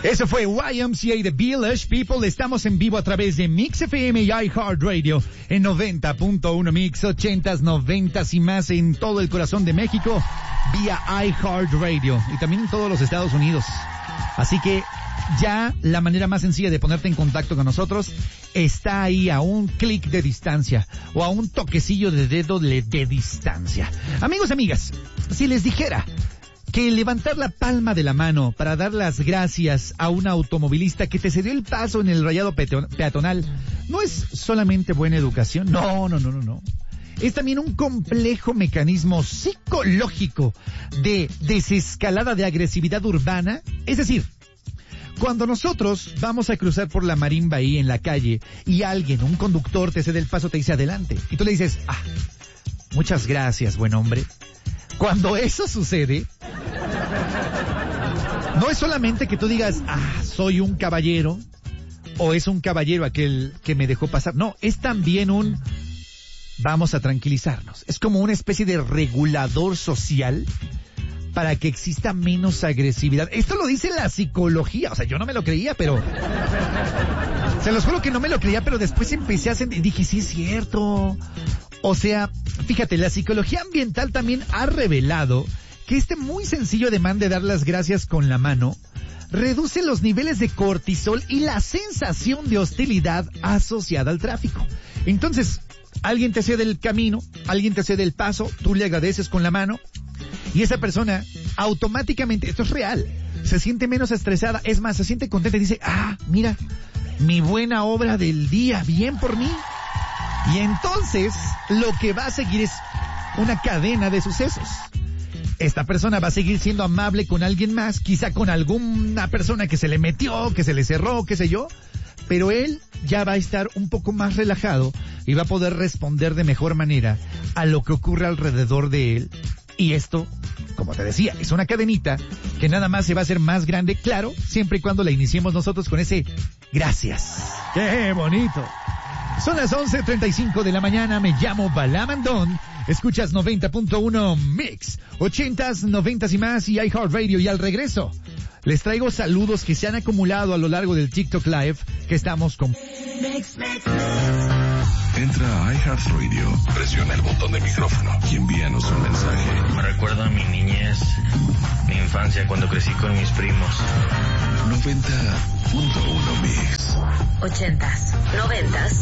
Eso fue YMCA de Village People. Estamos en vivo a través de Mix FM y iHeartRadio en 90.1 Mix, 80s, 90s y más en todo el corazón de México vía iHeartRadio y también en todos los Estados Unidos. Así que ya la manera más sencilla de ponerte en contacto con nosotros está ahí a un clic de distancia o a un toquecillo de dedo de distancia. Amigos, amigas, si les dijera que levantar la palma de la mano para dar las gracias a un automovilista que te cedió el paso en el rayado peatonal no es solamente buena educación, no. Es también un complejo mecanismo psicológico de desescalada de agresividad urbana. Es decir, cuando nosotros vamos a cruzar por la marimba ahí en la calle y alguien, un conductor, te cede el paso, te dice adelante y tú le dices, muchas gracias, buen hombre. Cuando eso sucede, no es solamente que tú digas, soy un caballero, o es un caballero aquel que me dejó pasar. No, es también vamos a tranquilizarnos. Es como una especie de regulador social para que exista menos agresividad. Esto lo dice la psicología. O sea, yo no me lo creía, pero se los juro que no me lo creía, pero después empecé a sentir, dije, sí es cierto. O sea, fíjate, la psicología ambiental también ha revelado que este muy sencillo ademán de dar las gracias con la mano reduce los niveles de cortisol y la sensación de hostilidad asociada al tráfico. Entonces, alguien te cede el camino, alguien te cede el paso, tú le agradeces con la mano y esa persona automáticamente, esto es real, se siente menos estresada, es más, se siente contenta y dice, mira, mi buena obra del día, bien por mí. Y entonces, lo que va a seguir es una cadena de sucesos. Esta persona va a seguir siendo amable con alguien más, quizá con alguna persona que se le metió, que se le cerró, qué sé yo, pero él ya va a estar un poco más relajado y va a poder responder de mejor manera a lo que ocurre alrededor de él. Y esto, como te decía, es una cadenita que nada más se va a hacer más grande, claro, siempre y cuando la iniciemos nosotros con ese gracias. ¡Qué bonito! Son las 11:35 de la mañana, me llamo Balamandón, escuchas 90.1 Mix, 80s, 90s y más y iHeartRadio, y al regreso les traigo saludos que se han acumulado a lo largo del TikTok Live que estamos con... Entra a iHeartRadio, presiona el botón de micrófono y envíanos un mensaje. Me recuerda a mi niñez, mi infancia cuando crecí con mis primos. 90.1 Mix. 80s, 90s